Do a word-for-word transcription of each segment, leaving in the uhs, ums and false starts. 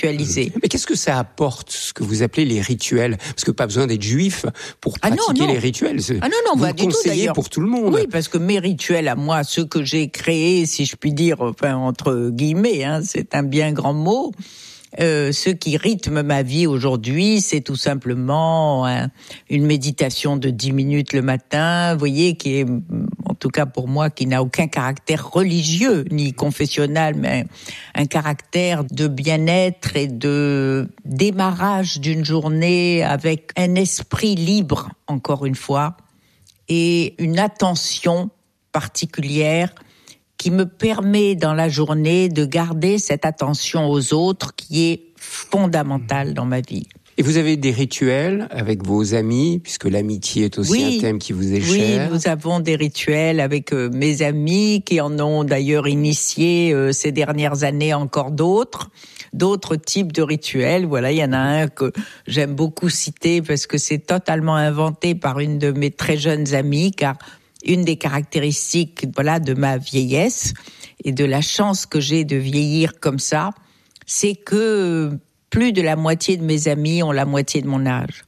spiritualisé. Mais qu'est-ce que ça apporte, ce que vous appelez les rituels ? Parce que pas besoin d'être juif pour pratiquer ah non, non. les rituels. Ah non, non, vous bah, le du conseillez tout, d'ailleurs. Pour tout le monde. Oui, parce que mes rituels à moi, ceux que j'ai créés, si je puis dire, enfin entre guillemets, hein, c'est un bien grand mot. Euh, ce qui rythme ma vie aujourd'hui, c'est tout simplement hein, une méditation de dix minutes le matin, vous voyez, qui est, en tout cas pour moi, qui n'a aucun caractère religieux ni confessionnel, mais un caractère de bien-être et de démarrage d'une journée avec un esprit libre, encore une fois, et une attention particulière qui me permet dans la journée de garder cette attention aux autres qui est fondamentale dans ma vie. Et vous avez des rituels avec vos amis, puisque l'amitié est aussi oui, un thème qui vous est oui, cher. Oui, nous avons des rituels avec euh, mes amis qui en ont d'ailleurs initié euh, ces dernières années encore d'autres. D'autres types de rituels. Voilà, il y en a un que j'aime beaucoup citer parce que c'est totalement inventé par une de mes très jeunes amies, car une des caractéristiques, voilà, de ma vieillesse et de la chance que j'ai de vieillir comme ça, c'est que plus de la moitié de mes amis ont la moitié de mon âge.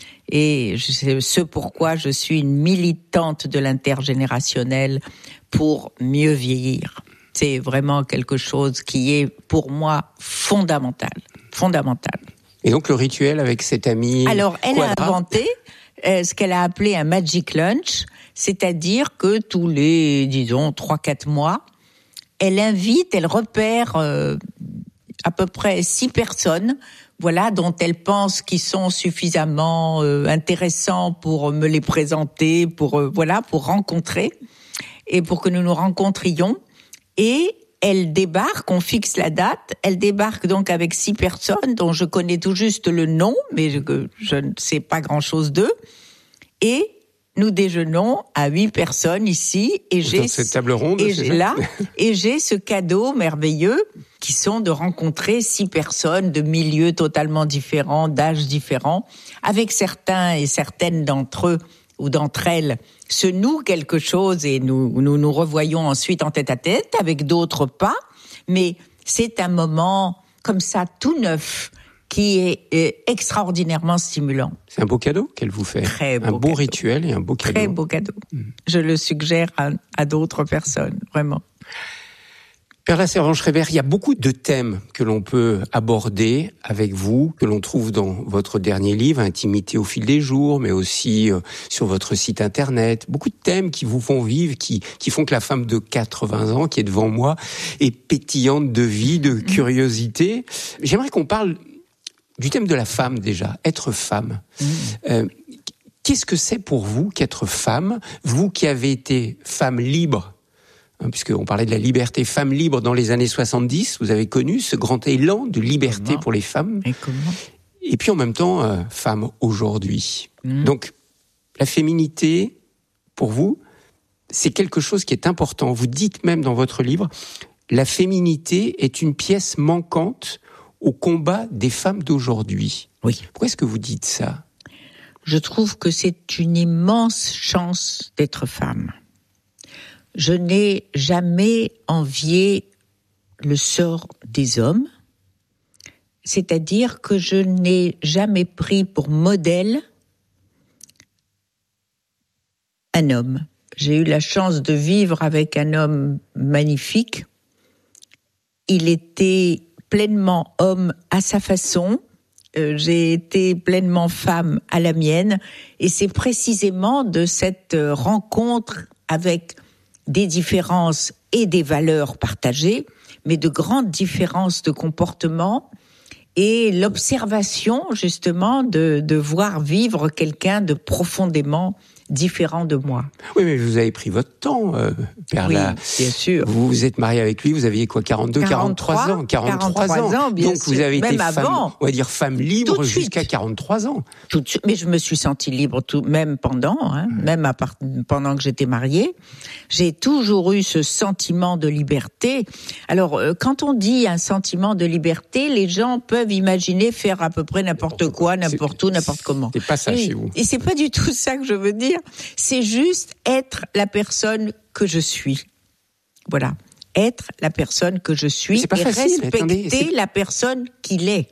Et c'est ce pourquoi je suis une militante de l'intergénérationnel pour mieux vieillir. C'est vraiment quelque chose qui est pour moi fondamental, fondamental. Et donc le rituel avec cette amie. Alors elle Quadra. a inventé euh, ce qu'elle a appelé un magic lunch. C'est-à-dire que tous les, disons, trois quatre mois, elle invite, elle repère euh, à peu près six personnes, voilà, dont elle pense qu'ils sont suffisamment euh, intéressants pour me les présenter, pour euh, voilà, pour rencontrer et pour que nous nous rencontrions. Et elle débarque, on fixe la date. Elle débarque donc avec six personnes dont je connais tout juste le nom, mais je, je ne sais pas grand-chose d'eux. Et nous déjeunons à huit personnes ici et j'ai dans cette table ronde, et c'est j'ai ça là et j'ai ce cadeau merveilleux qui sont de rencontrer six personnes de milieux totalement différents, d'âges différents, avec certains et certaines d'entre eux ou d'entre elles se nouent quelque chose et nous nous nous revoyons ensuite en tête à tête, avec d'autres pas, mais c'est un moment comme ça tout neuf qui est, est extraordinairement stimulant. C'est un beau cadeau qu'elle vous fait. Très beau un beau cadeau. rituel et un beau cadeau. Très beau cadeau. Mmh. Je le suggère à, à d'autres personnes, vraiment. Perla Servan-Schreiber, il y a beaucoup de thèmes que l'on peut aborder avec vous, que l'on trouve dans votre dernier livre, Intimité au fil des jours, mais aussi euh, sur votre site internet. Beaucoup de thèmes qui vous font vivre, qui, qui font que la femme de quatre-vingts ans qui est devant moi est pétillante de vie, de curiosité. J'aimerais qu'on parle du thème de la femme déjà, être femme. Mmh. Euh, qu'est-ce que c'est pour vous qu'être femme, vous qui avez été femme libre, hein, puisqu'on parlait de la liberté, femme libre dans les années soixante-dix, vous avez connu ce grand élan de liberté comment pour les femmes. Et comment Et puis en même temps, euh, femme aujourd'hui. Mmh. Donc, la féminité, pour vous, c'est quelque chose qui est important. Vous dites même dans votre livre, la féminité est une pièce manquante au combat des femmes d'aujourd'hui. Oui. Pourquoi est-ce que vous dites ça ? Je trouve que c'est une immense chance d'être femme. Je n'ai jamais envié le sort des hommes, c'est-à-dire que je n'ai jamais pris pour modèle un homme. J'ai eu la chance de vivre avec un homme magnifique. Il était pleinement homme à sa façon, euh, j'ai été pleinement femme à la mienne, et c'est précisément de cette rencontre avec des différences et des valeurs partagées, mais de grandes différences de comportement, et l'observation justement de, de voir vivre quelqu'un de profondément différent de moi. Oui, mais vous avez pris votre temps, euh, Perla. Oui, bien sûr. Vous vous êtes mariée avec lui, vous aviez quoi, quarante-deux, quarante-trois ans, quarante-trois ans. Bien Donc sûr. vous avez même été femme, avant. on va dire femme libre jusqu'à quarante-trois ans. Tout de suite. Mais je me suis sentie libre tout, même pendant, hein, mmh. même à part, pendant que j'étais mariée. J'ai toujours eu ce sentiment de liberté. Alors, euh, quand on dit un sentiment de liberté, les gens peuvent imaginer faire à peu près n'importe, n'importe quoi, n'importe où, n'importe comment. C'est pas ça et, chez vous. Et c'est pas du tout ça que je veux dire. C'est juste être la personne que je suis. Voilà. Être la personne que je suis c'est pas et facile, respecter attendez, c'est... la personne qu'il est.